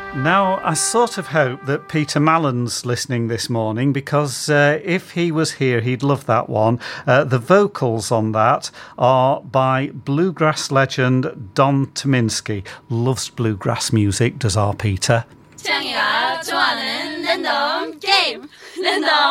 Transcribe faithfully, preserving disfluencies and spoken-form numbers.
Now, I sort of hope that Peter Mallon's listening this morning, because uh, if he was here, he'd love that one. Uh, the vocals on that are by bluegrass legend Don Tominski. Loves bluegrass music, does our Peter. 태양이가 좋아하는 랜덤 게임 랜덤